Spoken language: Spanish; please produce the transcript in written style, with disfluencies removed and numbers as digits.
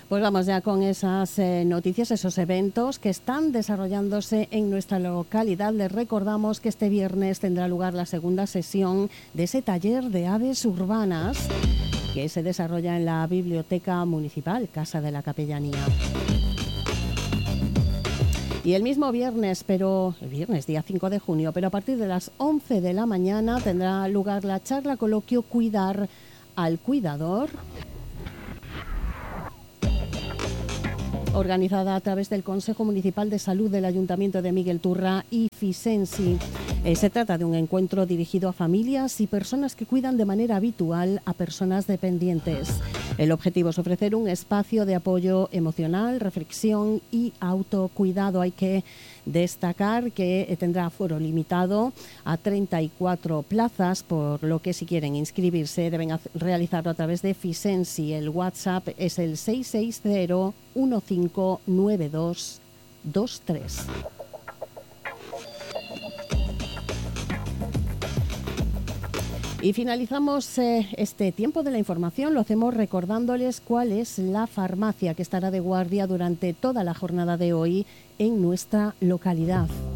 Pues vamos ya con esas noticias, esos eventos que están desarrollándose en nuestra localidad. Les recordamos que este viernes tendrá lugar la segunda sesión de ese taller de aves urbanas que se desarrolla en la Biblioteca Municipal, Casa de la Capellanía. Y el mismo viernes, día 5 de junio, pero a partir de las 11 de la mañana tendrá lugar la charla coloquio Cuidar al Cuidador, organizada a través del Consejo Municipal de Salud del Ayuntamiento de Miguel Turra y Fisensi. Se trata de un encuentro dirigido a familias y personas que cuidan de manera habitual a personas dependientes. El objetivo es ofrecer un espacio de apoyo emocional, reflexión y autocuidado. Hay que destacar que tendrá aforo limitado a 34 plazas, por lo que si quieren inscribirse deben realizarlo a través de Fisensi. El WhatsApp es el 660 159223. Y finalizamos este tiempo de la información, lo hacemos recordándoles cuál es la farmacia que estará de guardia durante toda la jornada de hoy en nuestra localidad.